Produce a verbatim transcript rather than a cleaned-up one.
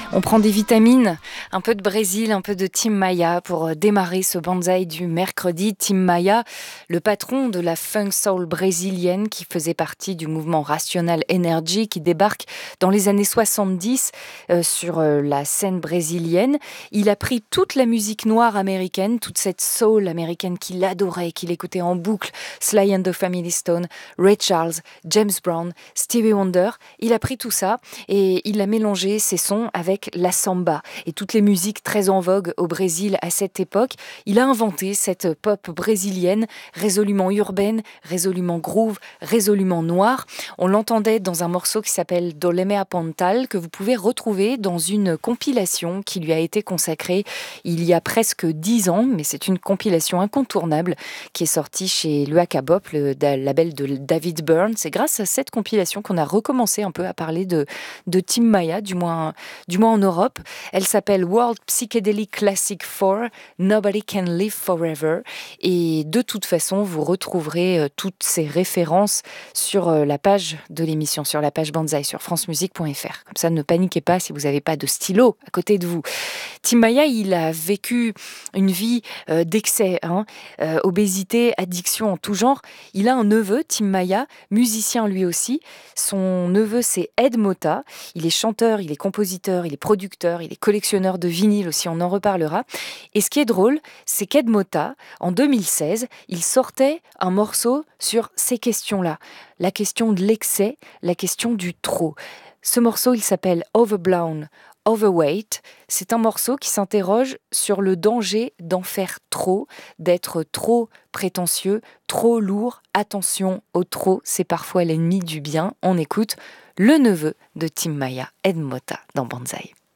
On prend des vitamines, un peu de Brésil, un peu de Tim Maia pour démarrer ce Banzai du mercredi. Tim Maia, le patron de la funk soul brésilienne qui faisait partie du mouvement Rational Energy qui débarque dans les années soixante-dix euh, sur euh, la scène brésilienne. Il a pris toute la musique noire américaine, toute cette soul américaine qu'il adorait, qu'il écoutait en boucle, Sly and the Family Stone, Ray Charles, James Brown, Stevie Wonder. Il a pris tout ça et il a mélangé ses sons avec la samba et toutes les musiques très en vogue au Brésil à cette époque. Il a inventé cette pop brésilienne résolument urbaine, résolument groove, résolument noire. On l'entendait dans un morceau qui s'appelle Dolemea Pontal que vous pouvez retrouver dans une compilation qui lui a été consacrée il y a presque dix ans, mais c'est une compilation incontournable qui est sortie chez Luaca Bop, le label de David Byrne. C'est grâce à cette compilation qu'on a recommencé un peu à parler de, de Tim Maia, du moins, du moins en Europe. Elle s'appelle World Psychedelic Classic quatre, Nobody Can Live Forever. Et de toute façon, vous retrouverez euh, toutes ces références sur euh, la page de l'émission, sur la page Banzai, sur francemusique point f r. Comme ça, ne paniquez pas si vous n'avez pas de stylo à côté de vous. Tim Maia, il a vécu une vie euh, d'excès, hein, euh, obésité, addiction en tout genre. Il a un neveu, Tim Maia, musicien lui aussi. Son neveu, c'est Ed Mota. Il est chanteur, il est compositeur, il est producteur, il est collectionneur de vinyles aussi, on en reparlera. Et ce qui est drôle, c'est qu'Ed Mota, en deux mille seize, il sortait un morceau sur ces questions-là. La question de l'excès, la question du trop. Ce morceau, il s'appelle Overblown, Overweight. C'est un morceau qui s'interroge sur le danger d'en faire trop, d'être trop prétentieux, trop lourd. Attention au trop, c'est parfois l'ennemi du bien. On écoute le neveu de Tim Maia, Ed Mota, dans Banzai.